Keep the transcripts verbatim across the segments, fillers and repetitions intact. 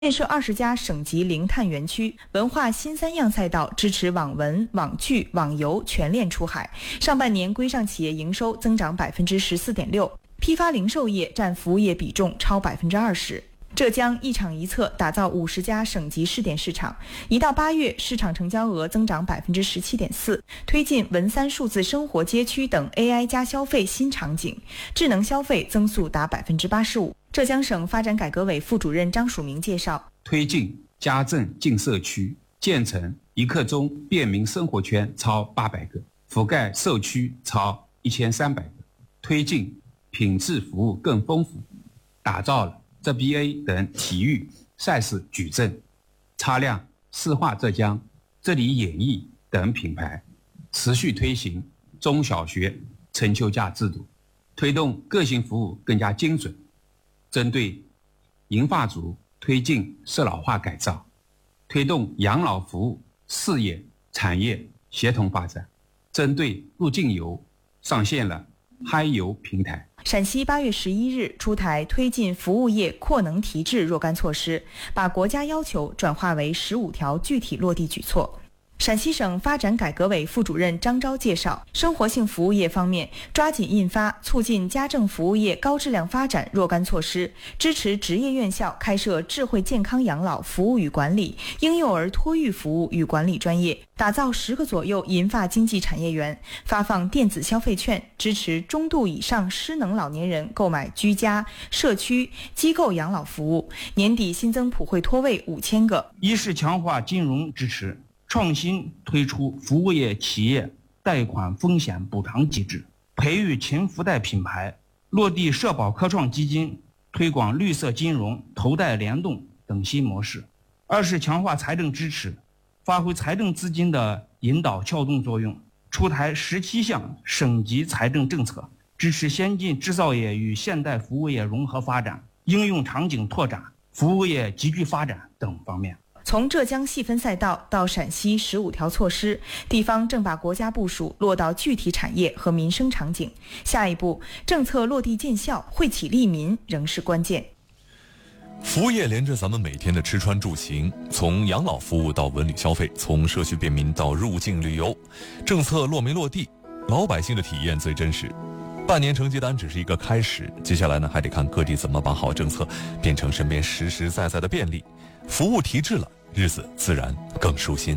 建设二十家省级零碳园区，文化新三样赛道支持网文、网剧、网游全链出海。上半年规上企业营收增长百分之十四点六，批发零售业占服务业比重超百分之二十。浙江一厂一策打造五十家省级试点市场，一到八月市场成交额增长百分之十七点四，推进文三数字生活街区等 A I 加消费新场景，智能消费增速达百分之八十五。浙江省发展改革委副主任张曙明介绍， 推进家政进社区，建成一刻钟便民生活圈超八百个，覆盖社区超一千三百个，推进品质服务更丰富，打造了 Z B A 等体育赛事矩阵，擦亮市话浙江、这里演艺等品牌，持续推行中小学成就价制度，推动个性服务更加精准。针对银发族推进社老化改造，推动养老服务事业产业协同发展。针对入境游上线了嗨游平台。 陕西八月十一日出台推进服务业扩能提质若干措施，把国家要求转化为十五条具体落地举措。陕西省发展改革委副主任张钊介绍，生活性服务业方面，抓紧印发促进家政服务业高质量发展若干措施，支持职业院校开设智慧健康养老服务与管理、婴幼儿托育服务与管理专业，打造十个左右银发经济产业园，发放电子消费券，支持中度以上失能老年人购买居家、社区、机构养老服务。年底新增普惠托位五千个。 一是强化金融支持，创新推出服务业企业贷款风险补偿机制，培育勤福贷品牌，落地社保科创基金，推广绿色金融、投贷联动等新模式。二是强化财政支持，发挥财政资金的引导撬动作用，出台十七项省级财政政策，支持先进制造业与现代服务业融合发展、应用场景拓展、服务业集聚发展等方面。 从浙江细分赛道到陕西十五条措施，地方正把国家部署落到具体产业和民生场景。下一步，政策落地见效，惠企利民仍是关键。 服务业连着咱们每天的吃穿住行，从养老服务到文旅消费，从社区便民到入境旅游，政策落没落地，老百姓的体验最真实。半年成绩单只是一个开始，接下来呢，还得看各地怎么把好政策变成身边实实在在的便利，服务提质了，日子自然更舒心。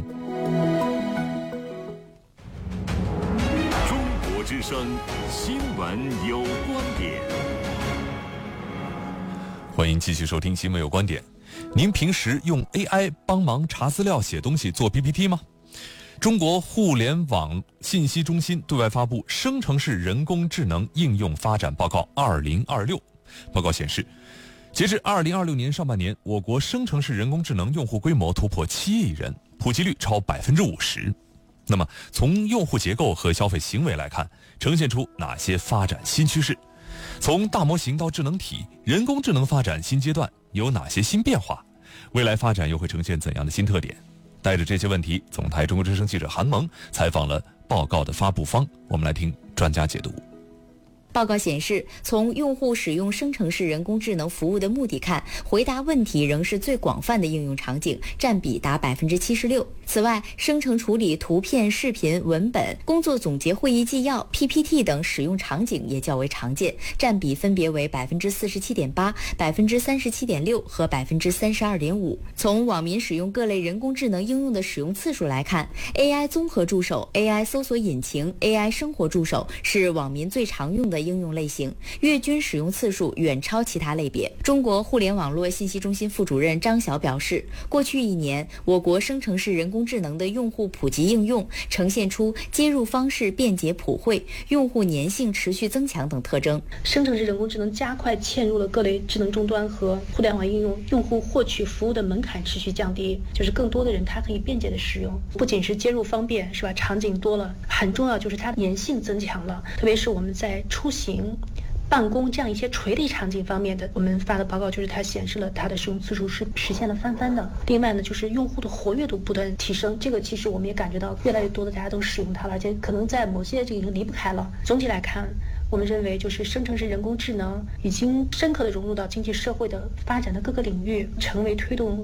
中国之声新闻有观点， 欢迎继续收听新闻有观点。您平时用 A I 帮忙查资料、写东西、做 P P T 吗？中国互联网信息中心对外发布《生成式人工智能应用发展报告二零二六》。报告显示，截至二零二六年上半年，我国生成式人工智能用户规模突破七亿人，普及率超百分之五十。那么，从用户结构和消费行为来看，呈现出哪些发展新趋势？从大模型到智能体，人工智能发展新阶段有哪些新变化？未来发展又会呈现怎样的新特点？带着这些问题，总台中国之声记者韩萌采访了报告的发布方，我们来听专家解读。 报告显示，从用户使用生成式人工智能服务的目的看，回答问题仍是最广泛的应用场景，占比达百分之七十六。此外，生成处理图片、视频、文本、工作总结会议纪要、P P T 等使用场景也较为常见，占比分别为百分之四十七点八、百分之三十七点六和百分之三十二点五。从网民使用各类人工智能应用的使用次数来看 ，A I 综合助手、A I 搜索引擎、A I 生活助手是网民最常用的应用类型，月均使用次数远超其他类别。中国互联网络信息中心副主任张晓表示，过去一年，我国生成式人工智能的用户普及应用呈现出接入方式便捷普惠、用户粘性持续增强等特征。 生成式人工智能加快嵌入了各类智能终端和互联网应用，用户获取服务的门槛持续降低，就是更多的人他可以便捷的使用。不仅是接入方便，是吧？场景多了，很重要就是它粘性增强了，特别是我们在出行、办公这样一些垂直场景方面的，我们发的报告就是它显示了它的使用次数是实现了翻番的。另外呢，就是用户的活跃度不断提升，这个其实我们也感觉到越来越多的大家都使用它了，而且可能在某些这个已经离不开了。总体来看， 我们认为，就是生成式人工智能已经深刻地融入到经济社会的发展的各个领域，成为推动